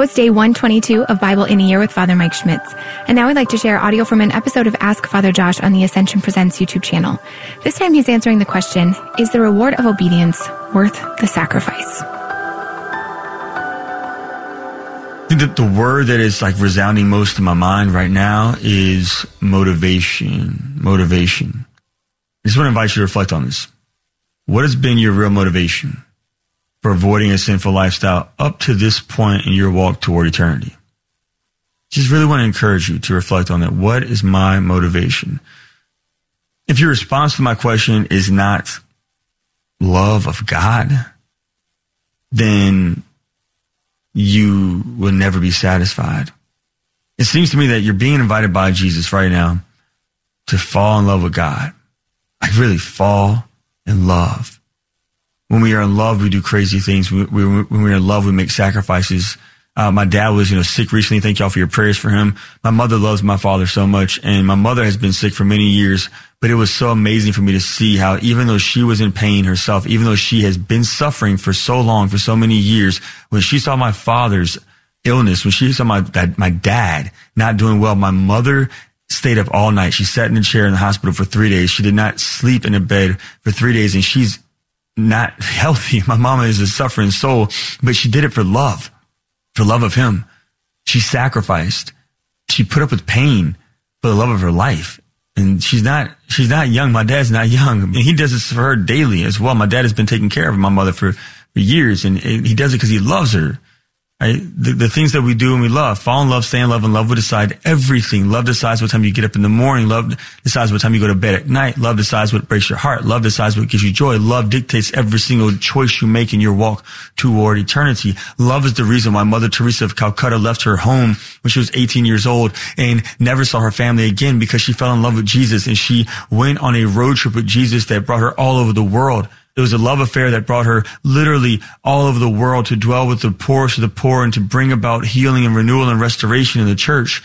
was day 122 of Bible in a Year with Father Mike Schmitz. And now I'd like to share audio from an episode of Ask Father Josh on the Ascension Presents YouTube channel. This time he's answering the question, is the reward of obedience worth the sacrifice? I think that the word that is like resounding most in my mind right now is motivation. Motivation. I just want to invite you to reflect on this. What has been your real motivation for avoiding a sinful lifestyle up to this point in your walk toward eternity? Just really want to encourage you to reflect on that. What is my motivation? If your response to my question is not love of God, then you will never be satisfied. It seems to me that you're being invited by Jesus right now to fall in love with God. Like really fall in love. When we are in love, we do crazy things. When we're in love, we make sacrifices. My dad was, sick recently. Thank y'all for your prayers for him. My mother loves my father so much, and my mother has been sick for many years, but it was so amazing for me to see how even though she was in pain herself, even though she has been suffering for so long, for so many years, when she saw my father's illness, when she saw my dad not doing well, my mother stayed up all night. She sat in a chair in the hospital for 3 days. She did not sleep in a bed for 3 days, and she's not healthy. My mama is a suffering soul, but she did it for love of him. She sacrificed. She put up with pain for the love of her life. And she's not young. My dad's not young. And he does this for her daily as well. My dad has been taking care of my mother for years, and he does it because he loves her. Right? The things that we do when we love, fall in love, stay in love, and love will decide everything. Love decides what time you get up in the morning. Love decides what time you go to bed at night. Love decides what breaks your heart. Love decides what gives you joy. Love dictates every single choice you make in your walk toward eternity. Love is the reason why Mother Teresa of Calcutta left her home when she was 18 years old and never saw her family again, because she fell in love with Jesus, and she went on a road trip with Jesus that brought her all over the world. It was a love affair that brought her literally all over the world to dwell with the poorest of the poor and to bring about healing and renewal and restoration in the church.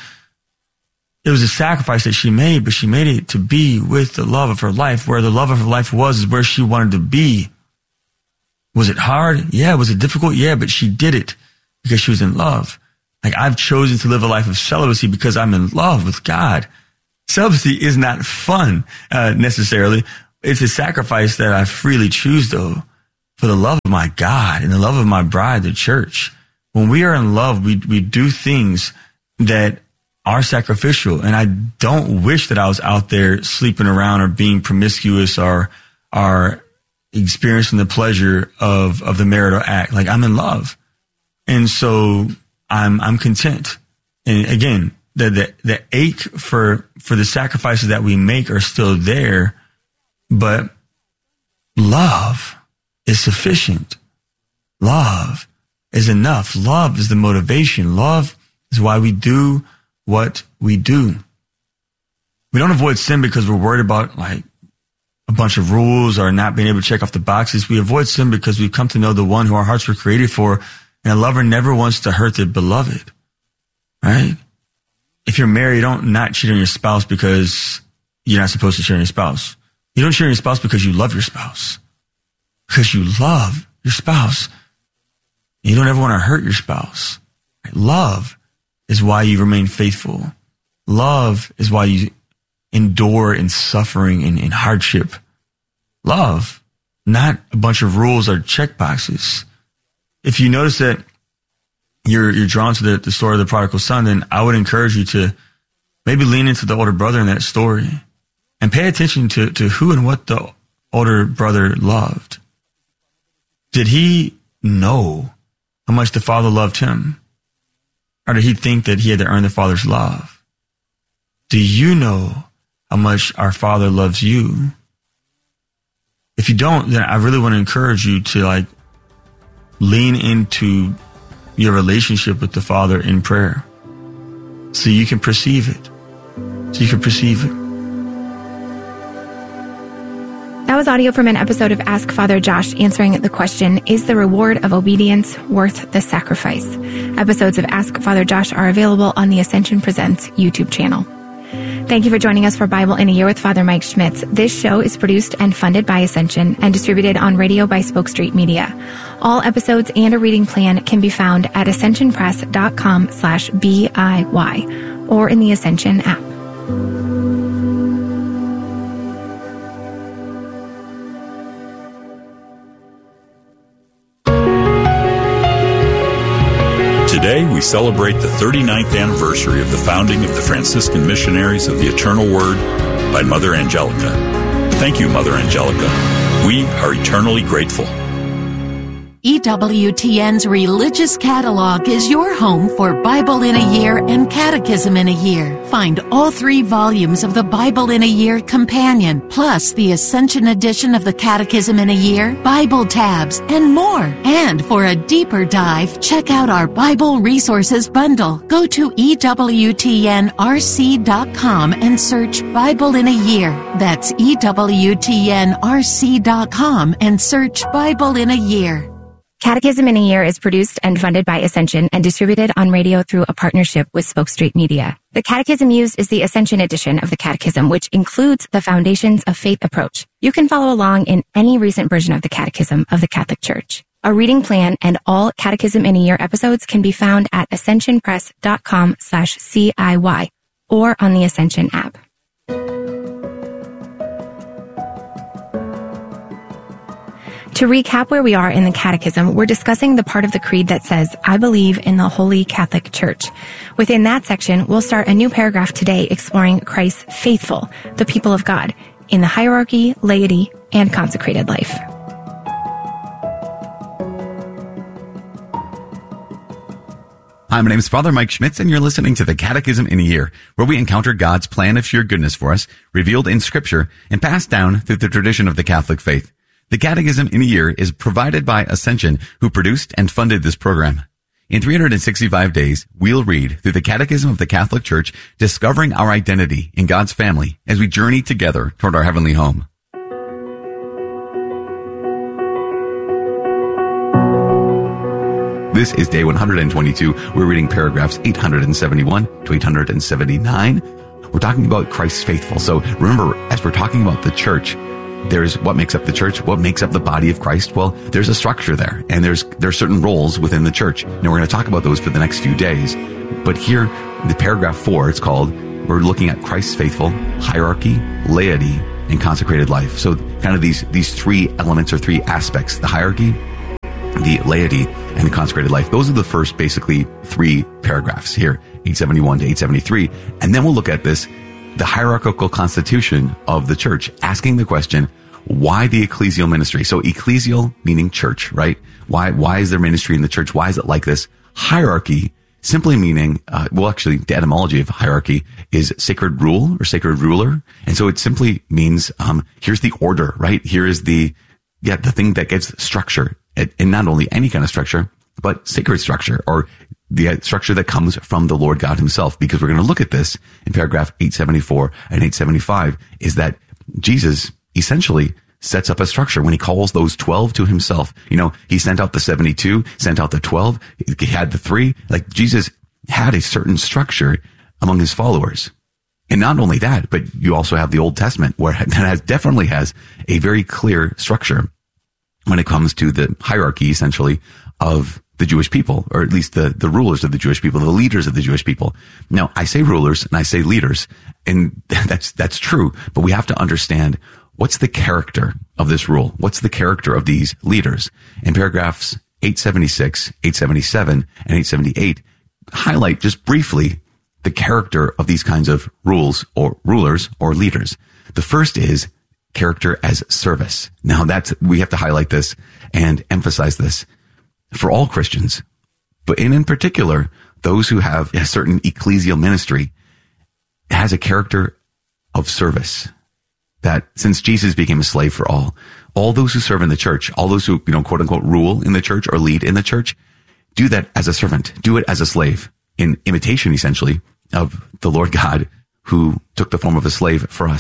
It was a sacrifice that she made, but she made it to be with the love of her life. Where the love of her life was is where she wanted to be. Was it hard? Yeah. Was it difficult? Yeah, but she did it because she was in love. Like, I've chosen to live a life of celibacy because I'm in love with God. Celibacy is not fun, necessarily. It's a sacrifice that I freely choose, though, for the love of my God and the love of my bride, the church. When we are in love, we do things that are sacrificial. And I don't wish that I was out there sleeping around or being promiscuous or experiencing the pleasure of the marital act. Like, I'm in love. And so I'm content. And again, the ache for the sacrifices that we make are still there. But love is sufficient. Love is enough. Love is the motivation. Love is why we do what we do. We don't avoid sin because we're worried about like a bunch of rules or not being able to check off the boxes. We avoid sin because we've come to know the one who our hearts were created for. And a lover never wants to hurt their beloved, right? If you're married, you don't not cheat on your spouse because you're not supposed to cheat on your spouse. You don't cheat on your spouse because you love your spouse. Because you love your spouse. You don't ever want to hurt your spouse. Love is why you remain faithful. Love is why you endure in suffering and in hardship. Love, not a bunch of rules or check boxes. If you notice that you're drawn to the story of the prodigal son, then I would encourage you to maybe lean into the older brother in that story. And pay attention to who and what the older brother loved. Did he know how much the father loved him? Or did he think that he had to earn the father's love? Do you know how much our Father loves you? If you don't, then I really want to encourage you to lean into your relationship with the Father in prayer so you can perceive it. That was audio from an episode of Ask Father Josh answering the question, is the reward of obedience worth the sacrifice? Episodes of Ask Father Josh are available on the Ascension Presents YouTube channel. Thank you for joining us for Bible in a Year with Father Mike Schmitz. This show is produced and funded by Ascension and distributed on radio by Spoke Street Media. All episodes and a reading plan can be found at ascensionpress.com/BIY or in the Ascension app. Today, we celebrate the 39th anniversary of the founding of the Franciscan Missionaries of the Eternal Word by Mother Angelica. Thank you, Mother Angelica. We are eternally grateful. EWTN's Religious Catalog is your home for Bible in a Year and Catechism in a Year. Find all 3 volumes of the Bible in a Year Companion, plus the Ascension edition of the Catechism in a Year, Bible tabs, and more. And for a deeper dive, check out our Bible Resources Bundle. Go to EWTNRC.com and search Bible in a Year. That's EWTNRC.com and search Bible in a Year. Catechism in a Year is produced and funded by Ascension and distributed on radio through a partnership with Spoke Street Media. The catechism used is the Ascension edition of the Catechism, which includes the Foundations of Faith approach. You can follow along in any recent version of the Catechism of the Catholic Church. A reading plan and all Catechism in a Year episodes can be found at ascensionpress.com/CIY or on the Ascension app. To recap where we are in the Catechism, we're discussing the part of the Creed that says, I believe in the Holy Catholic Church. Within that section, we'll start a new paragraph today exploring Christ's faithful, the people of God, in the hierarchy, laity, and consecrated life. Hi, my name is Father Mike Schmitz, and you're listening to the Catechism in a Year, where we encounter God's plan of sheer goodness for us, revealed in Scripture, and passed down through the tradition of the Catholic faith. The Catechism in a Year is provided by Ascension, who produced and funded this program. In 365 days, we'll read through the Catechism of the Catholic Church, discovering our identity in God's family as we journey together toward our heavenly home. This is day 122. We're reading paragraphs 871 to 879. We're talking about Christ's faithful. So remember, as we're talking about the church, there's what makes up the church, what makes up the body of Christ. Well, there's a structure there, and there's certain roles within the church. Now, we're going to talk about those for the next few days. But here, the paragraph 4, it's called, we're looking at Christ's faithful, hierarchy, laity, and consecrated life. So kind of these 3 elements or 3 aspects, the hierarchy, the laity, and the consecrated life. Those are the first, basically, 3 paragraphs here, 871 to 873. And then we'll look at this, the hierarchical constitution of the church, asking the question, why the ecclesial ministry? So ecclesial meaning church, right? Why is there ministry in the church? Why is it like this? Hierarchy simply meaning, actually, the etymology of hierarchy is sacred rule or sacred ruler. And so it simply means, here's the order, right? Here is the thing that gives structure, and not only any kind of structure, but sacred structure, or the structure that comes from the Lord God himself. Because we're going to look at this in paragraph 874 and 875, is that Jesus essentially sets up a structure when he calls those 12 to himself. You know, he sent out the 72, sent out the 12, he had the 3. Like, Jesus had a certain structure among his followers. And not only that, but you also have the Old Testament, where that definitely has a very clear structure when it comes to the hierarchy, essentially, of the Jewish people, or at least the rulers of the Jewish people, the leaders of the Jewish people. Now, I say rulers and I say leaders, and that's true, but we have to understand what's the character of this rule? What's the character of these leaders? In paragraphs 876, 877, and 878, highlight just briefly the character of these kinds of rules or rulers or leaders. The first is character as service. Now we have to highlight this and emphasize this for all Christians, but in particular, those who have a certain ecclesial ministry, has a character of service. That since Jesus became a slave for all those who serve in the church, all those who, quote unquote, rule in the church or lead in the church, do that as a servant, do it as a slave, in imitation, essentially, of the Lord God who took the form of a slave for us.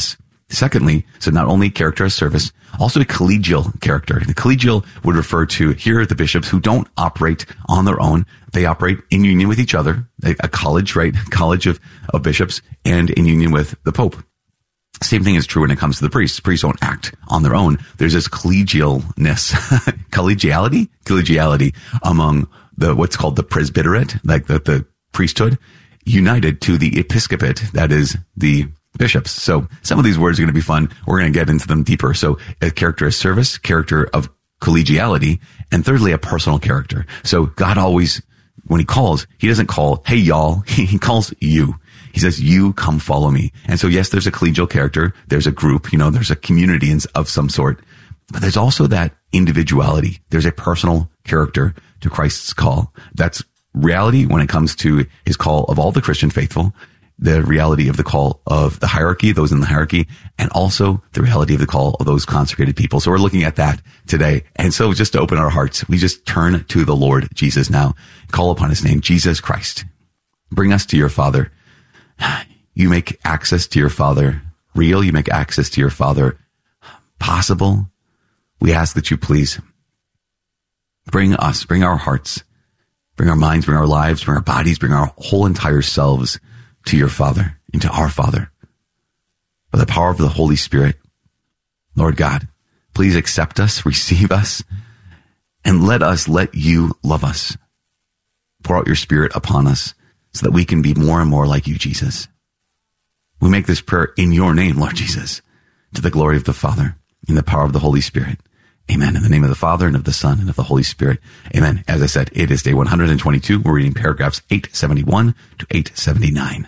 Secondly, so not only character as service, also a collegial character. The collegial would refer to here the bishops who don't operate on their own. They operate in union with each other, a college, right? College of bishops, and in union with the Pope. Same thing is true when it comes to the priests. Priests don't act on their own. There's this collegialness, collegiality among what's called the presbyterate, like the priesthood, united to the episcopate, that is the bishops. So some of these words are going to be fun. We're going to get into them deeper. So a character of service, character of collegiality, and thirdly, a personal character. So God always, when he calls, he doesn't call, hey y'all, he calls you. He says, you come follow me. And so yes, there's a collegial character. There's a group, there's a community of some sort, but there's also that individuality. There's a personal character to Christ's call. That's reality when it comes to his call of all the Christian faithful, the reality of the call of the hierarchy, those in the hierarchy, and also the reality of the call of those consecrated people. So we're looking at that today. And so just to open our hearts, we just turn to the Lord Jesus now, call upon his name, Jesus Christ. Bring us to your Father. You make access to your Father real. You make access to your Father possible. We ask that you please bring us, bring our hearts, bring our minds, bring our lives, bring our bodies, bring our whole entire selves to your Father, into our Father. By the power of the Holy Spirit, Lord God, please accept us, receive us, and let you love us. Pour out your Spirit upon us so that we can be more and more like you, Jesus. We make this prayer in your name, Lord Jesus, to the glory of the Father, in the power of the Holy Spirit. Amen. In the name of the Father, and of the Son, and of the Holy Spirit. Amen. As I said, it is day 122. We're reading paragraphs 871 to 879.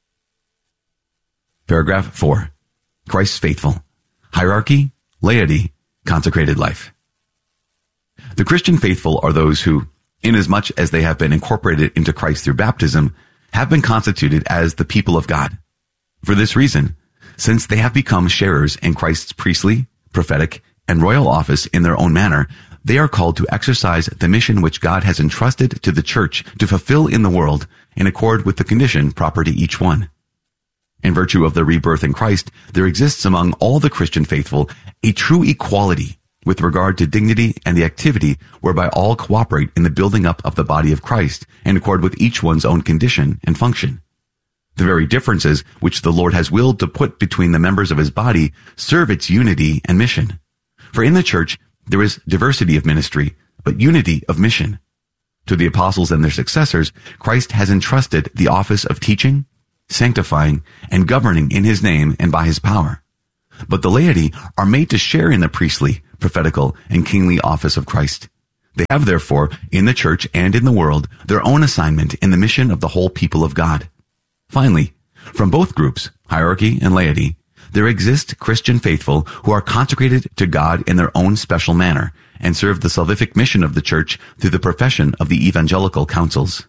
Paragraph 4. Christ's faithful. Hierarchy, laity, consecrated life. The Christian faithful are those who, inasmuch as they have been incorporated into Christ through baptism, have been constituted as the people of God. For this reason, since they have become sharers in Christ's priestly, prophetic, and royal office in their own manner, they are called to exercise the mission which God has entrusted to the church to fulfill in the world in accord with the condition proper to each one. In virtue of the rebirth in Christ, there exists among all the Christian faithful a true equality with regard to dignity and the activity whereby all cooperate in the building up of the body of Christ in accord with each one's own condition and function. The very differences which the Lord has willed to put between the members of his body serve its unity and mission. For in the church, there is diversity of ministry, but unity of mission. To the apostles and their successors, Christ has entrusted the office of teaching, sanctifying, and governing in his name and by his power. But the laity are made to share in the priestly, prophetical, and kingly office of Christ. They have therefore, in the church and in the world, their own assignment in the mission of the whole people of God. Finally, from both groups, hierarchy and laity, there exist Christian faithful who are consecrated to God in their own special manner and serve the salvific mission of the church through the profession of the evangelical counsels.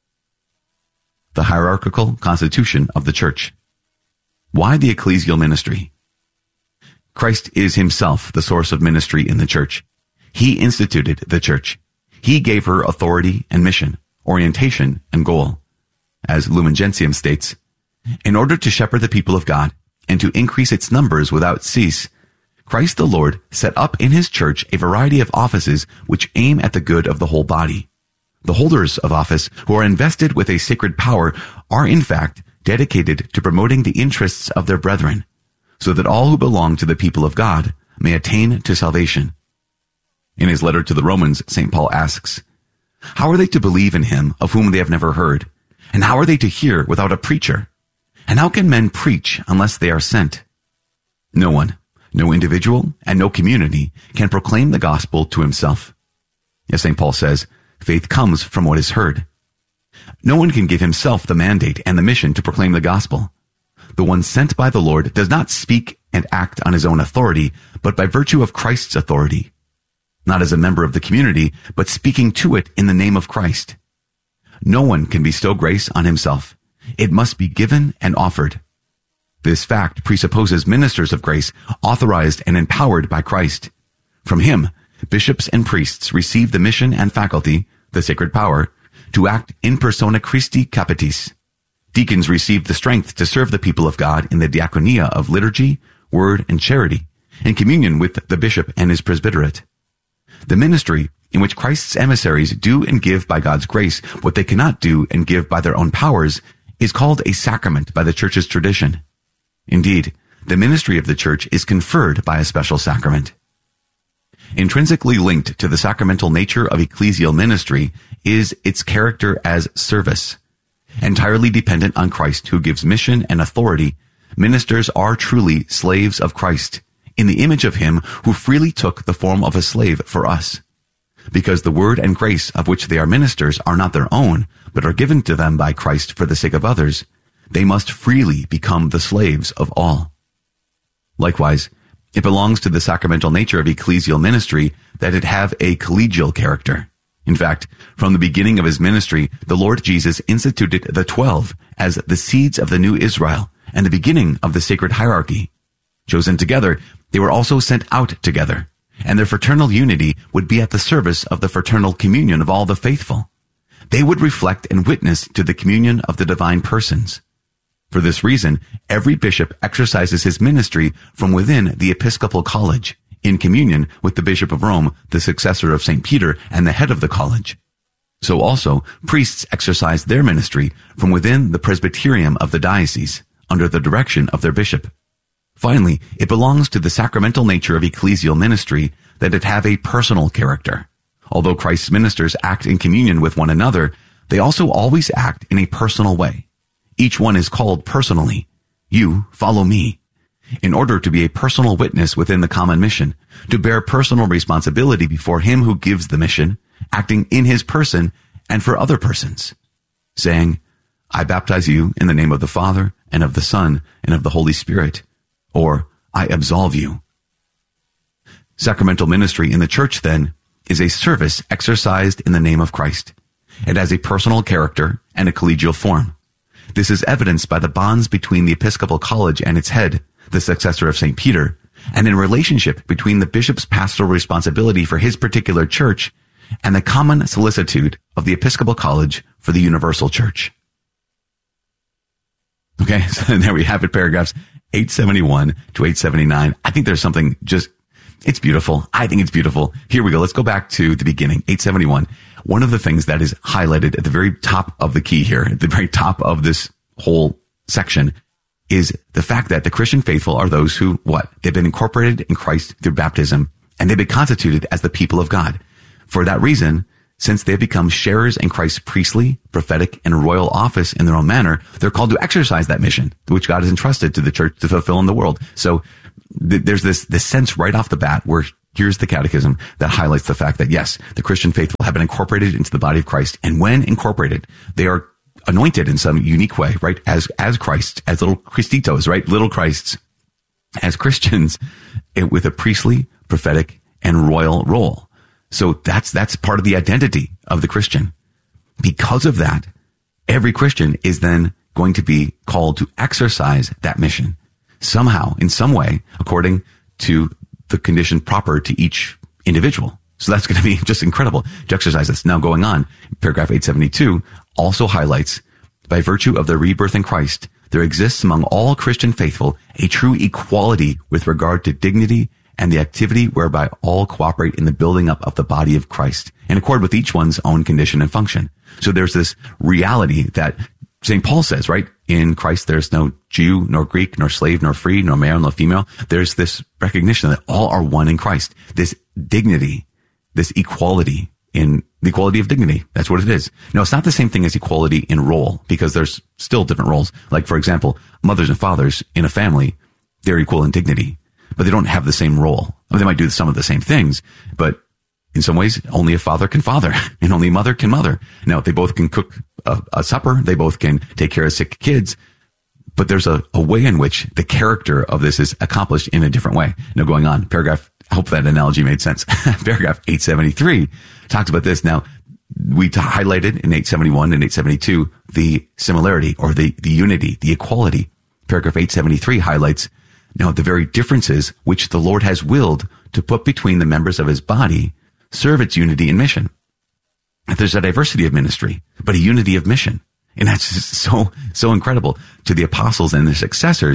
The hierarchical constitution of the church. Why the ecclesial ministry? Christ is himself the source of ministry in the church. He instituted the church. He gave her authority and mission, orientation and goal. As Lumen Gentium states, in order to shepherd the people of God and to increase its numbers without cease, Christ the Lord set up in his church a variety of offices which aim at the good of the whole body. The holders of office who are invested with a sacred power are in fact dedicated to promoting the interests of their brethren, so that all who belong to the people of God may attain to salvation. In his letter to the Romans, St. Paul asks, how are they to believe in him of whom they have never heard? And how are they to hear without a preacher? And how can men preach unless they are sent? No one, no individual, and no community can proclaim the gospel to himself. As St. Paul says, faith comes from what is heard. No one can give himself the mandate and the mission to proclaim the gospel. The one sent by the Lord does not speak and act on his own authority, but by virtue of Christ's authority. Not as a member of the community, but speaking to it in the name of Christ. No one can bestow grace on himself. It must be given and offered. This fact presupposes ministers of grace authorized and empowered by Christ. From him, bishops and priests receive the mission and faculty, the sacred power, to act in persona Christi Capitis. Deacons receive the strength to serve the people of God in the diaconia of liturgy, word, and charity, in communion with the bishop and his presbyterate. The ministry in which Christ's emissaries do and give by God's grace what they cannot do and give by their own powers is called a sacrament by the church's tradition. Indeed, the ministry of the church is conferred by a special sacrament. Intrinsically linked to the sacramental nature of ecclesial ministry is its character as service. Entirely dependent on Christ, who gives mission and authority, ministers are truly slaves of Christ, in the image of him who freely took the form of a slave for us. Because the word and grace of which they are ministers are not their own, but are given to them by Christ for the sake of others, they must freely become the slaves of all. Likewise, it belongs to the sacramental nature of ecclesial ministry that it have a collegial character. In fact, from the beginning of his ministry, the Lord Jesus instituted the 12 as the seeds of the new Israel and the beginning of the sacred hierarchy. Chosen together, they were also sent out together, and their fraternal unity would be at the service of the fraternal communion of all the faithful. They would reflect and witness to the communion of the divine persons. For this reason, every bishop exercises his ministry from within the episcopal college, in communion with the Bishop of Rome, the successor of St. Peter and the head of the college. So also, priests exercise their ministry from within the presbyterium of the diocese, under the direction of their bishop. Finally, it belongs to the sacramental nature of ecclesial ministry that it have a personal character. Although Christ's ministers act in communion with one another, they also always act in a personal way. Each one is called personally. You follow me. In order to be a personal witness within the common mission, to bear personal responsibility before him who gives the mission, acting in his person and for other persons, saying, I baptize you in the name of the Father and of the Son and of the Holy Spirit, or I absolve you. Sacramental ministry in the church, then, is a service exercised in the name of Christ. It has a personal character and a collegial form. This is evidenced by the bonds between the Episcopal College and its head, the successor of St. Peter, and in relationship between the bishop's pastoral responsibility for his particular church and the common solicitude of the Episcopal College for the universal church. Okay, so there we have it, paragraphs 871 to 879. I think there's something it's beautiful. I think it's beautiful. Here we go. Let's go back to the beginning, 871. One of the things that is highlighted at the very top of the key here, at the very top of this whole section, is the fact that the Christian faithful are those who, they've been incorporated in Christ through baptism, and they've been constituted as the people of God. For that reason, since they've become sharers in Christ's priestly, prophetic, and royal office in their own manner, they're called to exercise that mission, which God has entrusted to the church to fulfill in the world. So there's this sense right off the bat where here's the catechism that highlights the fact that, yes, the Christian faithful have been incorporated into the body of Christ. And when incorporated, they are anointed in some unique way, right? As Christ, as little Christitos, right? Little Christs, as Christians, with a priestly, prophetic, and royal role. So that's part of the identity of the Christian. Because of that, every Christian is then going to be called to exercise that mission somehow, in some way, according to the condition proper to each individual. So that's going to be just incredible to exercise this. Now going on, paragraph 872 also highlights, by virtue of their rebirth in Christ, there exists among all Christian faithful a true equality with regard to dignity and the activity whereby all cooperate in the building up of the body of Christ, in accord with each one's own condition and function. So there's this reality that St. Paul says, right? In Christ, there's no Jew, nor Greek, nor slave, nor free, nor male, nor female. There's this recognition that all are one in Christ. This dignity, this equality in the equality of dignity. That's what it is. No, it's not the same thing as equality in role, because there's still different roles. Like, for example, mothers and fathers in a family, they're equal in dignity, but they don't have the same role. I mean, they might do some of the same things, but in some ways, only a father can father, and only a mother can mother. Now, they both can cook a supper. They both can take care of sick kids. But there's a way in which the character of this is accomplished in a different way. Now, going on, I hope that analogy made sense. Paragraph 873 talks about this. Now, we highlighted in 871 and 872 the similarity or the unity, the equality. Paragraph 873 highlights now the very differences which the Lord has willed to put between the members of his body serve its unity in mission. There's a diversity of ministry, but a unity of mission. And that's just so incredible. To the apostles and their successors,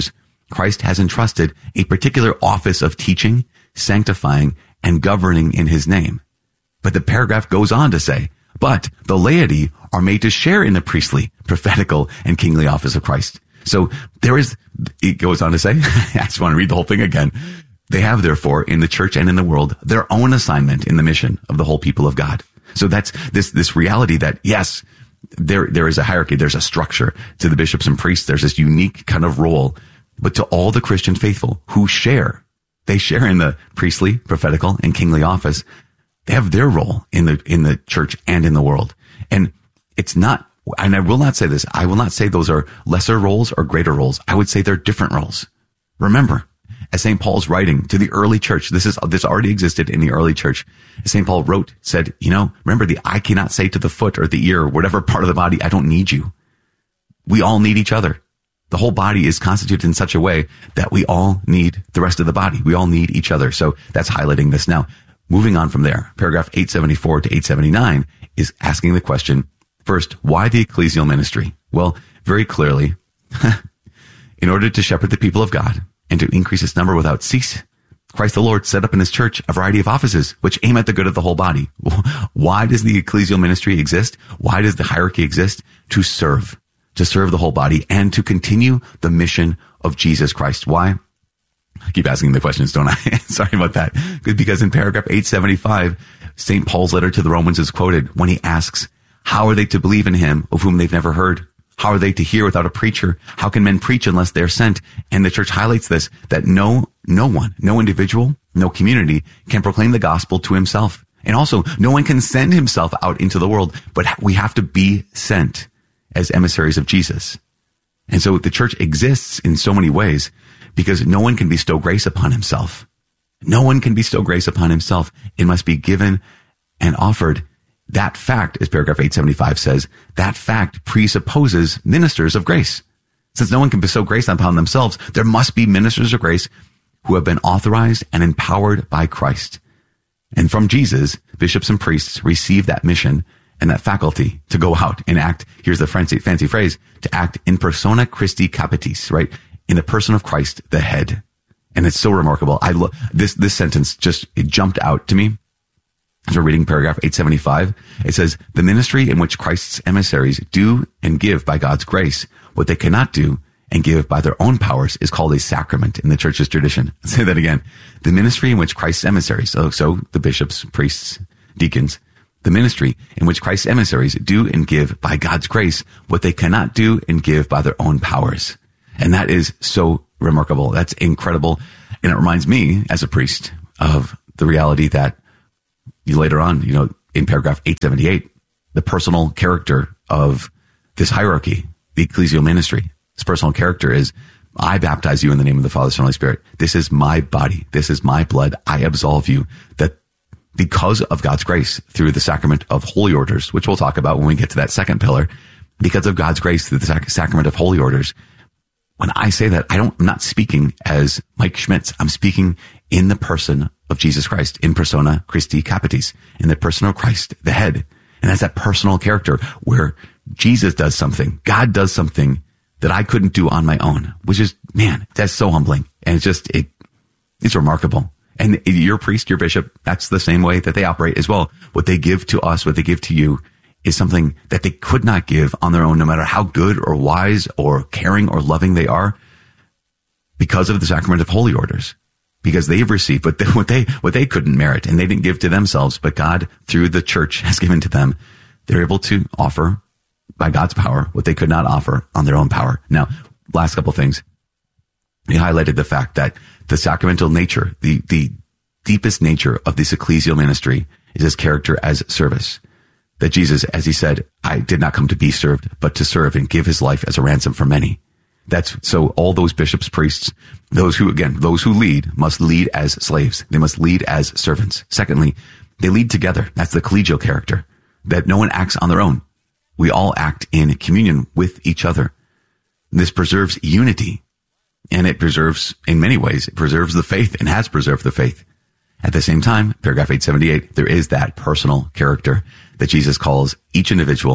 Christ has entrusted a particular office of teaching, sanctifying, and governing in his name. But the paragraph goes on to say, but the laity are made to share in the priestly, prophetical, and kingly office of Christ. So it goes on to say, I just want to read the whole thing again. They have, therefore, in the church and in the world, their own assignment in the mission of the whole people of God. So that's this reality that, yes, there is a hierarchy, there's a structure to the bishops and priests, there's this unique kind of role, but to all the Christian faithful who they share in the priestly, prophetical, and kingly office. They have their role in the church and in the world. And it's not, and I will not say this, I will not say those are lesser roles or greater roles. I would say they're different roles. Remember, as St. Paul's writing to the early church, this already existed in the early church. As St. Paul said, remember the eye cannot say to the foot or the ear or whatever part of the body, I don't need you. We all need each other. The whole body is constituted in such a way that we all need the rest of the body. We all need each other. So that's highlighting this. Now, moving on from there, paragraph 874 to 879 is asking the question, first, why the ecclesial ministry? Well, very clearly, in order to shepherd the people of God and to increase its number without cease, Christ the Lord set up in his church a variety of offices which aim at the good of the whole body. Why does the ecclesial ministry exist? Why does the hierarchy exist? To serve the whole body and to continue the mission of Jesus Christ. Why? I keep asking the questions, don't I? Sorry about that. Because in paragraph 875, St. Paul's letter to the Romans is quoted when he asks, how are they to believe in him of whom they've never heard? How are they to hear without a preacher? How can men preach unless they're sent? And the church highlights this, that no one, no individual, no community can proclaim the gospel to himself. And also, no one can send himself out into the world, but we have to be sent as emissaries of Jesus. And so the church exists in so many ways because no one can bestow grace upon himself. No one can bestow grace upon himself. It must be given and offered. That fact, as paragraph 875 says, that fact presupposes ministers of grace. Since no one can bestow grace upon themselves, there must be ministers of grace who have been authorized and empowered by Christ. And from Jesus, bishops and priests receive that mission and that faculty to go out and act. Here's the fancy phrase, to act in persona Christi capitis, right? In the person of Christ, the head. And it's so remarkable. This sentence it jumped out to me. As we're reading paragraph 875, it says, the ministry in which Christ's emissaries do and give by God's grace what they cannot do and give by their own powers is called a sacrament in the church's tradition. I'll say that again. The ministry in which Christ's emissaries, so the bishops, priests, deacons, the ministry in which Christ's emissaries do and give by God's grace what they cannot do and give by their own powers. And that is so remarkable. That's incredible. And it reminds me as a priest of the reality that later on, in paragraph 878, the personal character of this hierarchy, the ecclesial ministry, this personal character is, I baptize you in the name of the Father, Son, and Holy Spirit. This is my body. This is my blood. I absolve you. That because of God's grace through the sacrament of holy orders, which we'll talk about when we get to that second pillar, because of God's grace through the sacrament of holy orders, when I say that, I'm not speaking as Mike Schmitz. I'm speaking in the person of Jesus Christ, in persona Christi capitis, in the person of Christ, the head. And that's that personal character where Jesus does something, God does something that I couldn't do on my own, which is, man, that's so humbling. And it's remarkable. And your priest, your bishop, that's the same way that they operate as well. What they give to us, what they give to you is something that they could not give on their own, no matter how good or wise or caring or loving they are, because of the sacrament of holy orders, because they've received what they couldn't merit and they didn't give to themselves, but God through the church has given to them. They're able to offer by God's power what they could not offer on their own power. Now, last couple things. He highlighted the fact that the sacramental nature, the deepest nature of this ecclesial ministry is his character as service. That Jesus, as he said, I did not come to be served, but to serve and give his life as a ransom for many. That's so all those bishops, priests, those who lead must lead as slaves. They must lead as servants. Secondly, they lead together. That's the collegial character, that no one acts on their own. We all act in communion with each other. This preserves unity, and it preserves, in many ways, it preserves the faith and has preserved the faith. At the same time, paragraph 878, there is that personal character that Jesus calls each individual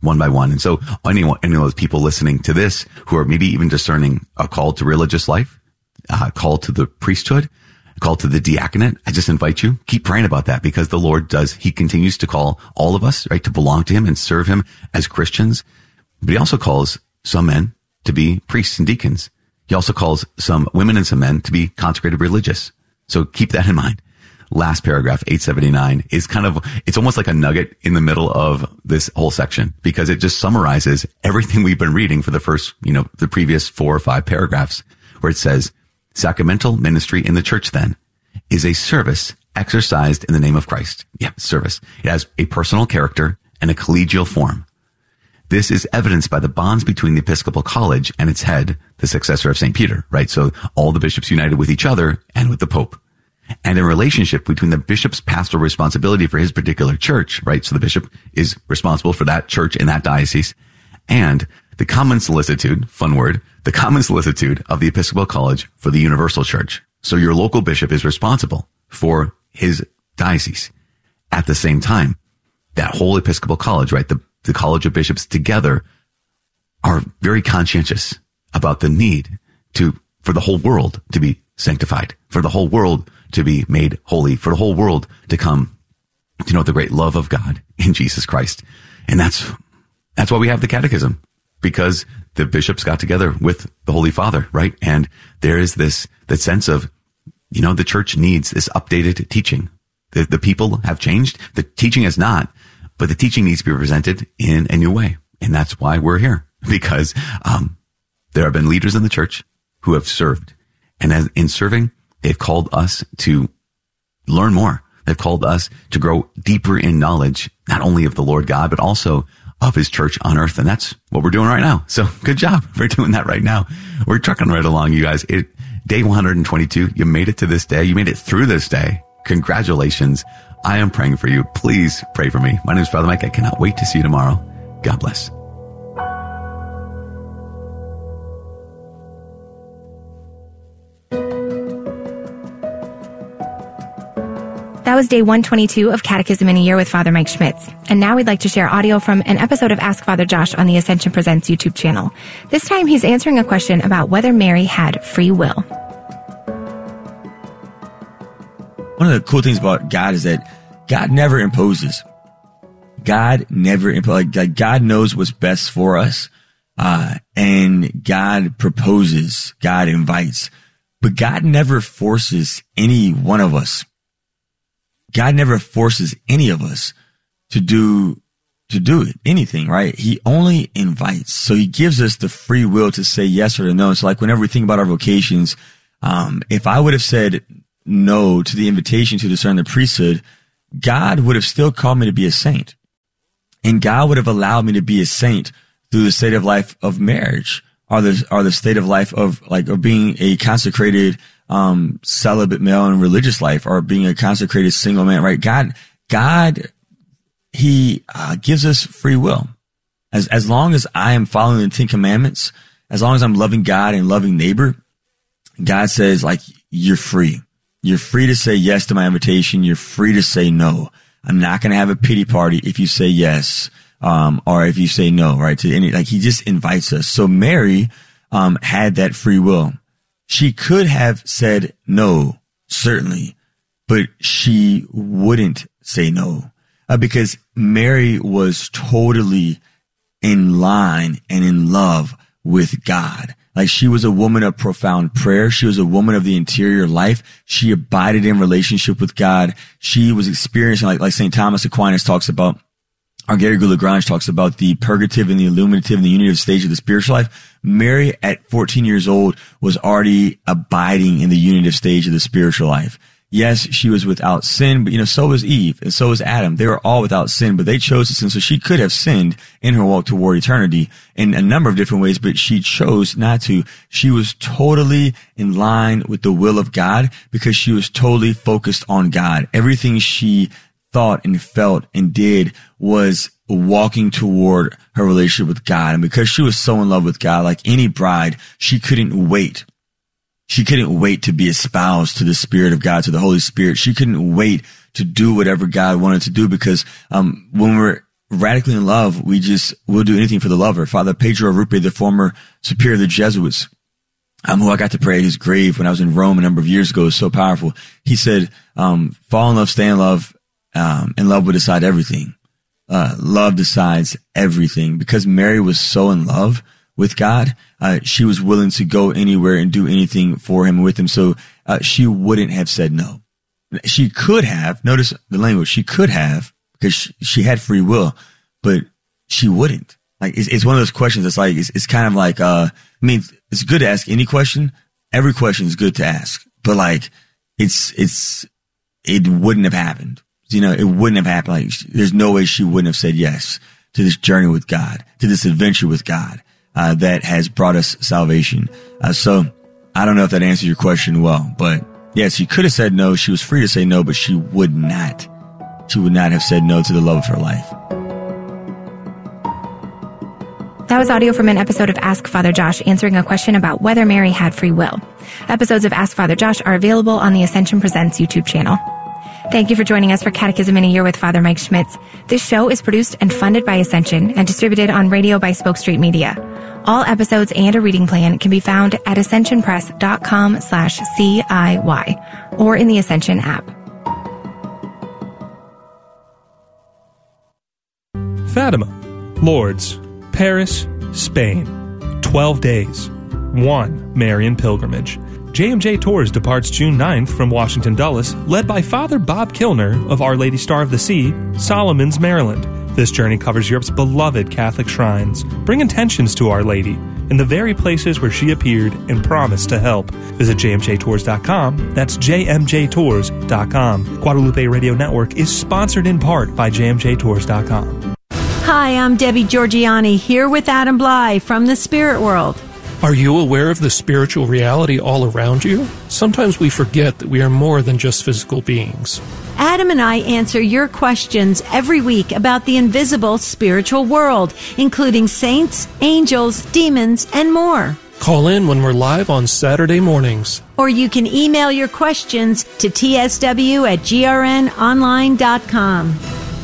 one by one. And so any of those people listening to this who are maybe even discerning a call to religious life, a call to the priesthood, a call to the diaconate, I just invite you, keep praying about that, because the Lord he continues to call all of us, right, to belong to him and serve him as Christians. But he also calls some men to be priests and deacons. He also calls some women and some men to be consecrated religious. So keep that in mind. Last paragraph, 879, is it's almost like a nugget in the middle of this whole section, because it just summarizes everything we've been reading for the first, the previous 4 or 5 paragraphs, where it says, sacramental ministry in the church then is a service exercised in the name of Christ. Yeah, service. It has a personal character and a collegial form. This is evidenced by the bonds between the Episcopal College and its head, the successor of St. Peter, right? So all the bishops united with each other and with the Pope. And a relationship between the bishop's pastoral responsibility for his particular church, right? So the bishop is responsible for that church in that diocese, and the common solicitude, fun word, the common solicitude of the Episcopal College for the universal church. So your local bishop is responsible for his diocese. At the same time, that whole Episcopal College, right? The College of Bishops together are very conscientious about the need for the whole world to be sanctified, for the whole world to be made holy, for the whole world to come to know the great love of God in Jesus Christ. And that's why we have the catechism, because the bishops got together with the Holy Father, right? And there is that sense of, the church needs this updated teaching. The people have changed. The teaching has not, but the teaching needs to be presented in a new way. And that's why we're here, because there have been leaders in the church who have served. And in serving, they've called us to learn more. They've called us to grow deeper in knowledge, not only of the Lord God, but also of his church on earth. And that's what we're doing right now. So good job for doing that right now. We're trucking right along, you guys. Day 122, you made it to this day. You made it through this day. Congratulations. I am praying for you. Please pray for me. My name is Father Mike. I cannot wait to see you tomorrow. God bless. That was day 122 of Catechism in a Year with Father Mike Schmitz. And now we'd like to share audio from an episode of Ask Father Josh on the Ascension Presents YouTube channel. This time he's answering a question about whether Mary had free will. One of the cool things about God is that God never imposes. God never imposes. Like God knows what's best for us. And God proposes. God invites. But God never forces any one of us. God never forces any of us to do it, anything, right? He only invites. So he gives us the free will to say yes or no. So like whenever we think about our vocations, if I would have said no to the invitation to discern the priesthood, God would have still called me to be a saint. And God would have allowed me to be a saint through the state of life of marriage or the state of life of being a consecrated celibate male in religious life, or being a consecrated single man, right? God, he gives us free will. As long as I am following the 10 Commandments, as long as I'm loving God and loving neighbor, God says, like, you're free. You're free to say yes to my invitation. You're free to say no. I'm not going to have a pity party if you say yes, or if you say no, right? He just invites us. So Mary, had that free will. She could have said no, certainly, but she wouldn't say no, because Mary was totally in line and in love with God. Like, she was a woman of profound prayer. She was a woman of the interior life. She abided in relationship with God. She was experiencing, like St. Thomas Aquinas talks about, or Garrigou Lagrange talks about, the purgative and the illuminative and the unitive stage of the spiritual life. Mary, at 14 years old, was already abiding in the unitive stage of the spiritual life. Yes, she was without sin, but so was Eve, and so was Adam. They were all without sin, but they chose to sin. So she could have sinned in her walk toward eternity in a number of different ways, but she chose not to. She was totally in line with the will of God because she was totally focused on God. Everything she thought and felt and did was walking toward her relationship with God. And because she was so in love with God, like any bride, she couldn't wait. She couldn't wait to be espoused to the Spirit of God, to the Holy Spirit. She couldn't wait to do whatever God wanted to do, because when we're radically in love, we'll do anything for the lover. Father Pedro Arrupe, the former superior of the Jesuits, who I got to pray at his grave when I was in Rome a number of years ago, is so powerful. He said, fall in love, stay in love, and love will decide everything. Love decides everything. Because Mary was so in love with God, she was willing to go anywhere and do anything for him and with him. So she wouldn't have said no. She could have, notice the language, she could have, because she had free will, but she wouldn't. Like, it's one of those questions that's like, it's kind of like, it's good to ask any question. Every question is good to ask, but like, it wouldn't have happened. It wouldn't have happened. Like, there's no way she wouldn't have said yes to this journey with God, to this adventure with God, that has brought us salvation. So I don't know if that answers your question well, but yes, she could have said no. She was free to say no, but she would not. She would not have said no to the love of her life. That was audio from an episode of Ask Father Josh answering a question about whether Mary had free will. Episodes of Ask Father Josh are available on the Ascension Presents YouTube channel. Thank you for joining us for Catechism in a Year with Father Mike Schmitz. This show is produced and funded by Ascension and distributed on radio by Spoke Street Media. All episodes and a reading plan can be found at ascensionpress.com/CIY or in the Ascension app. Fatima, Lourdes, Paris, Spain. 12 days. 1 Marian pilgrimage. JMJ Tours departs June 9th from Washington Dulles, led by Father Bob Kilner of Our Lady Star of the Sea, Solomons, Maryland. This journey covers Europe's beloved Catholic shrines. Bring intentions to Our Lady in the very places where she appeared and promised to help. Visit jmjtours.com. That's jmjtours.com. Guadalupe Radio Network is sponsored in part by jmjtours.com. Hi, I'm Debbie Georgiani, here with Adam Bly from the Spirit World. Are you aware of the spiritual reality all around you? Sometimes we forget that we are more than just physical beings. Adam and I answer your questions every week about the invisible spiritual world, including saints, angels, demons, and more. Call in when we're live on Saturday mornings. Or you can email your questions to tsw@grnonline.com.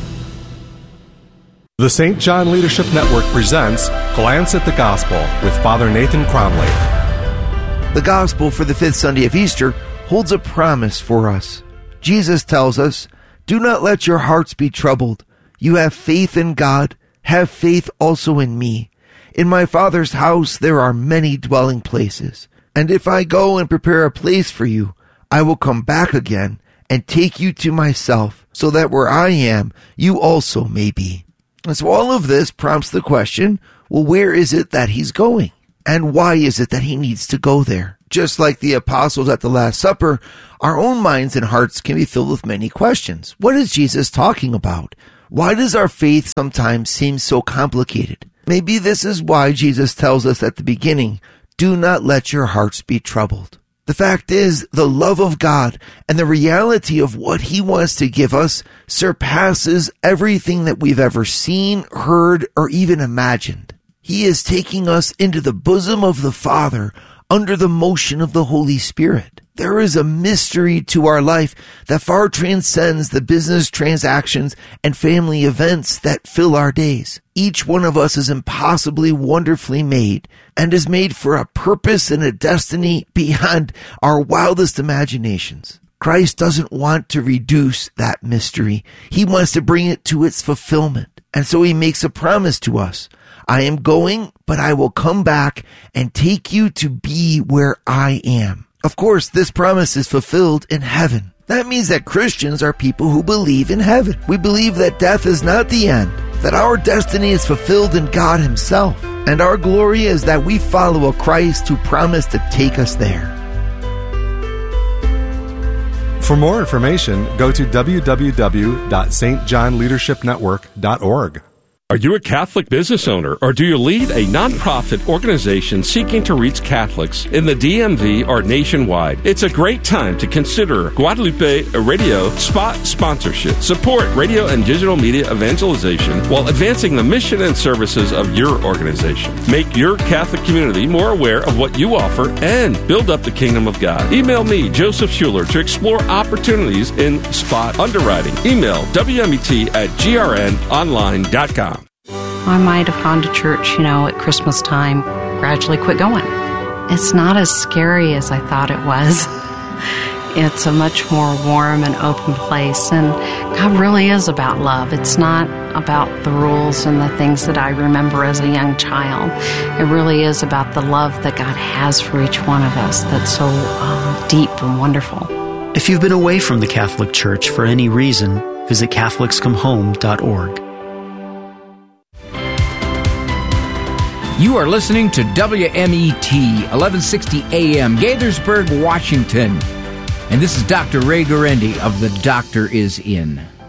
The St. John Leadership Network presents Glance at the Gospel with Father Nathan Cromley. The Gospel for the 5th Sunday of Easter holds a promise for us. Jesus tells us, "Do not let your hearts be troubled. You have faith in God. Have faith also in me. In my Father's house there are many dwelling places. And if I go and prepare a place for you, I will come back again and take you to myself, so that where I am, you also may be." And so all of this prompts the question, well, where is it that he's going? And why is it that he needs to go there? Just like the apostles at the Last Supper, our own minds and hearts can be filled with many questions. What is Jesus talking about? Why does our faith sometimes seem so complicated? Maybe this is why Jesus tells us at the beginning, do not let your hearts be troubled. The fact is, the love of God and the reality of what he wants to give us surpasses everything that we've ever seen, heard, or even imagined. He is taking us into the bosom of the Father under the motion of the Holy Spirit. There is a mystery to our life that far transcends the business transactions and family events that fill our days. Each one of us is impossibly wonderfully made and is made for a purpose and a destiny beyond our wildest imaginations. Christ doesn't want to reduce that mystery. He wants to bring it to its fulfillment. And so he makes a promise to us. I am going, but I will come back and take you to be where I am. Of course, this promise is fulfilled in heaven. That means that Christians are people who believe in heaven. We believe that death is not the end, that our destiny is fulfilled in God himself, and our glory is that we follow a Christ who promised to take us there. For more information, go to www.stjohnleadershipnetwork.org. Are you a Catholic business owner, or do you lead a nonprofit organization seeking to reach Catholics in the DMV or nationwide? It's a great time to consider Guadalupe Radio spot sponsorship. Support radio and digital media evangelization while advancing the mission and services of your organization. Make your Catholic community more aware of what you offer and build up the kingdom of God. Email me, Joseph Schuler, to explore opportunities in spot underwriting. Email wmet@grnonline.com. I might have gone to church, at Christmas time, gradually quit going. It's not as scary as I thought it was. It's a much more warm and open place, and God really is about love. It's not about the rules and the things that I remember as a young child. It really is about the love that God has for each one of us that's so deep and wonderful. If you've been away from the Catholic Church for any reason, visit CatholicsComeHome.org. You are listening to WMET, 1160 AM, Gaithersburg, Washington. And this is Dr. Ray Guarendi of The Doctor Is In.